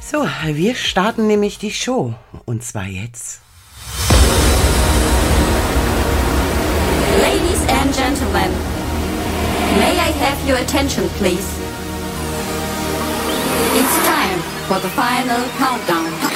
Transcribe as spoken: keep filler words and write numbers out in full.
So, wir starten nämlich die Show. Und zwar jetzt. Ladies and gentlemen, may I have your attention, please? It's time for the final countdown.